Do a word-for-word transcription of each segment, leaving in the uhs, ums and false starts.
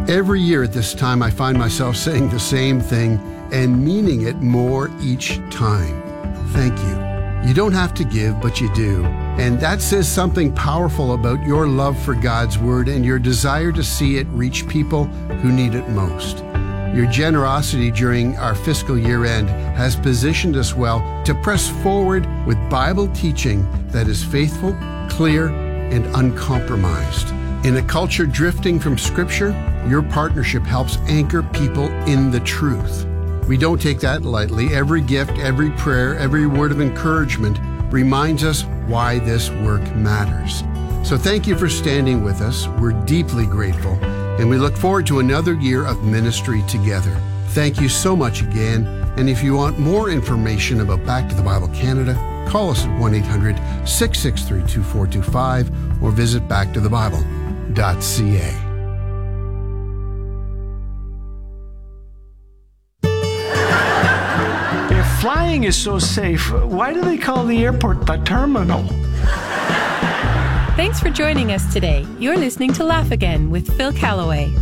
Every year at this time, I find myself saying the same thing and meaning it more each time. Thank you. You don't have to give, but you do. And that says something powerful about your love for God's Word and your desire to see it reach people who need it most. Your generosity during our fiscal year end has positioned us well to press forward with Bible teaching that is faithful, clear, and uncompromised. In a culture drifting from Scripture, your partnership helps anchor people in the truth. We don't take that lightly. Every gift, every prayer, every word of encouragement reminds us why this work matters. So thank you for standing with us. We're deeply grateful, and we look forward to another year of ministry together. Thank you so much again. And if you want more information about Back to the Bible Canada, call us at one eight hundred, six six three, two four two five or visit back to the bible dot c a. Flying is so safe. Why do they call the airport the terminal? Thanks for joining us today. You're listening to Laugh Again with Phil Callaway.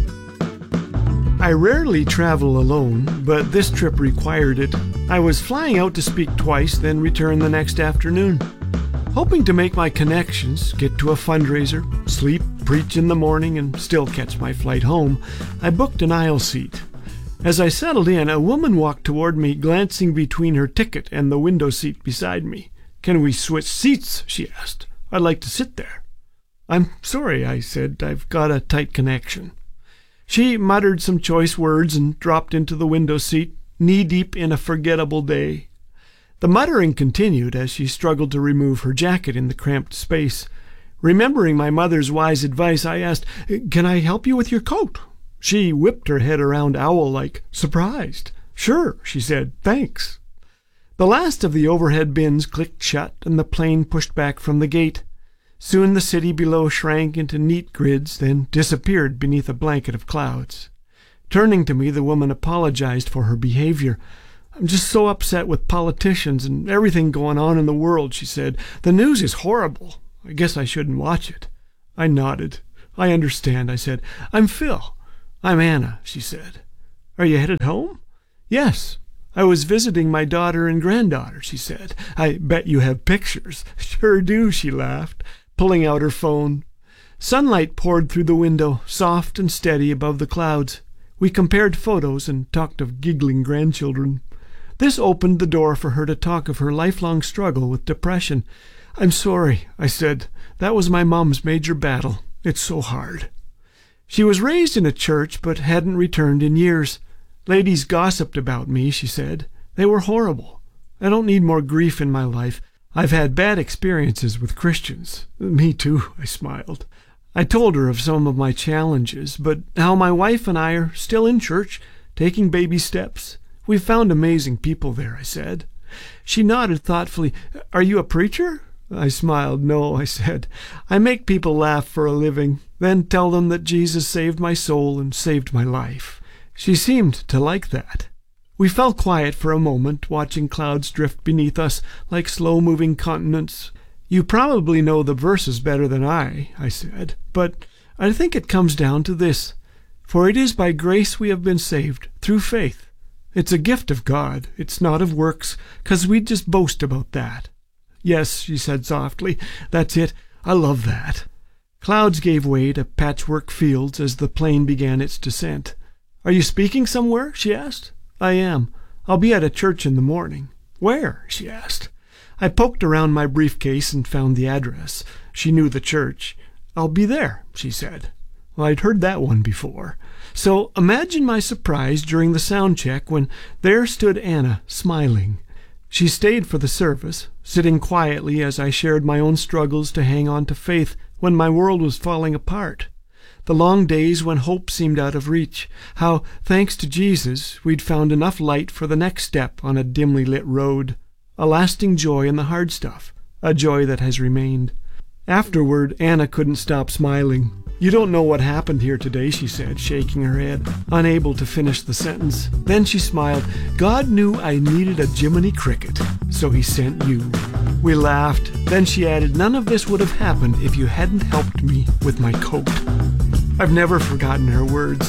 I rarely travel alone, but this trip required it. I was flying out to speak twice, then return the next afternoon. Hoping to make my connections, get to a fundraiser, sleep, preach in the morning, and still catch my flight home, I booked an aisle seat. As I settled in, a woman walked toward me, glancing between her ticket and the window seat beside me. "Can we switch seats?" she asked. "I'd like to sit there." "I'm sorry," I said. "I've got a tight connection." She muttered some choice words and dropped into the window seat, knee-deep in a forgettable day. The muttering continued as she struggled to remove her jacket in the cramped space. Remembering my mother's wise advice, I asked, "Can I help you with your coat?" She whipped her head around owl-like, surprised. "Sure," she said. "Thanks." The last of the overhead bins clicked shut, and the plane pushed back from the gate. Soon the city below shrank into neat grids, then disappeared beneath a blanket of clouds. Turning to me, the woman apologized for her behavior. "I'm just so upset with politicians and everything going on in the world," she said. "The news is horrible. I guess I shouldn't watch it." I nodded. "I understand," I said. "I'm Phil." "I'm Anna," she said. "Are you headed home?" "Yes. I was visiting my daughter and granddaughter," she said. "I bet you have pictures." "Sure do," she laughed, pulling out her phone. Sunlight poured through the window, soft and steady above the clouds. We compared photos and talked of giggling grandchildren. This opened the door for her to talk of her lifelong struggle with depression. "I'm sorry," I said. "That was my mom's major battle. It's so hard." She was raised in a church but hadn't returned in years. "Ladies gossiped about me," she said. "They were horrible. I don't need more grief in my life. I've had bad experiences with Christians." "Me too," I smiled. I told her of some of my challenges, but how my wife and I are still in church, taking baby steps. "We've found amazing people there," I said. She nodded thoughtfully. "Are you a preacher?" I smiled. "No," I said. "I make people laugh for a living, then tell them that Jesus saved my soul and saved my life." She seemed to like that. We fell quiet for a moment, watching clouds drift beneath us like slow-moving continents. "You probably know the verses better than I," I said, "but I think it comes down to this. For it is by grace we have been saved, through faith. It's a gift of God. It's not of works, 'cause we'd just boast about that." "Yes," she said softly, "that's it. I love that." Clouds gave way to patchwork fields as the plane began its descent. "Are you speaking somewhere?" she asked. "I am. I'll be at a church in the morning." "Where?" she asked. I poked around my briefcase and found the address. She knew the church. "I'll be there," she said. Well, I'd heard that one before. So imagine my surprise during the sound check when there stood Anna, smiling. She stayed for the service, sitting quietly as I shared my own struggles to hang on to faith when my world was falling apart. The long days when hope seemed out of reach, how, thanks to Jesus, we'd found enough light for the next step on a dimly lit road. A lasting joy in the hard stuff, a joy that has remained. Afterward, Anna couldn't stop smiling. "You don't know what happened here today," she said, shaking her head, unable to finish the sentence. Then she smiled. "God knew I needed a Jiminy Cricket, so he sent you." We laughed. Then she added, "None of this would have happened if you hadn't helped me with my coat." I've never forgotten her words.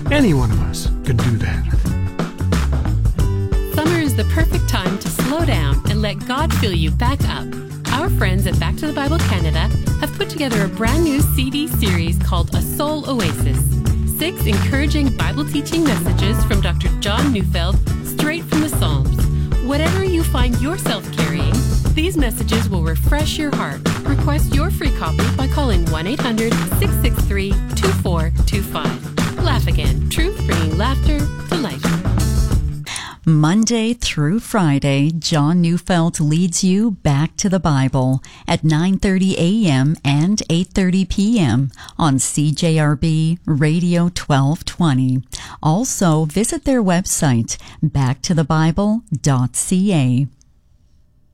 Any one of us can do that. Summer is the perfect time to slow down and let God fill you back up. Our friends at Back to the Bible Canada have put together a brand new C D series called A Soul Oasis. Six encouraging Bible teaching messages from Doctor John Neufeld, straight from the Psalms. Whatever you find yourself carrying, these messages will refresh your heart. Request your free copy by calling one eight hundred, six six three, two four two five. Laugh Again, truth bringing laughter to life. Monday through Friday, John Neufeld leads you back to the Bible at nine thirty a.m. and eight thirty p.m. on C J R B Radio twelve twenty. Also, visit their website, back to the bible dot c a.